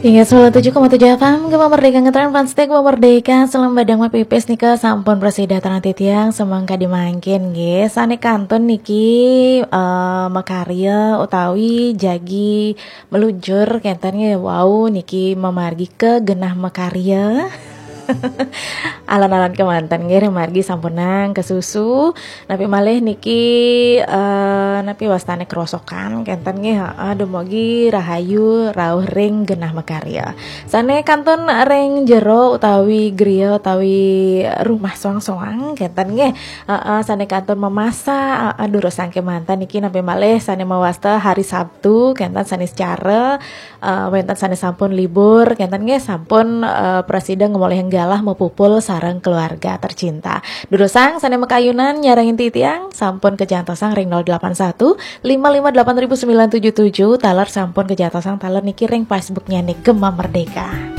Hingga 97,7 FM Gemma Merdeka ngetren fanstek Gemma Merdeka Selam badang mapipis nih ke sampun presida tanah titiang semangka dimangkin nggih sane kantun niki makarya utawi jagi meluncur kenten nggih wow niki memargi ke genah makarya alan-alan kemantan nggih margi sampunang ke susu napi malih niki napi wastane kerosokan kenten nggih aduh mogi rahayu rauh ring genah makarya sane kantun ring jero utawi griya utawi rumah soang-soang kenten nggih sane kantun memasak durusang kemantan niki napi malih sane mawasta hari Sabtu kenten sane secara wenten sane sampun libur kenten nggih sampun presiden ngomoleh galah mepupul sareng keluarga tercinta. Durusang sane mekayunan nyarangin titiang sampun kejantosang ring 081 5580977 taler sampun kejantosang taler niki ring Facebooknya nih Gemma Merdeka.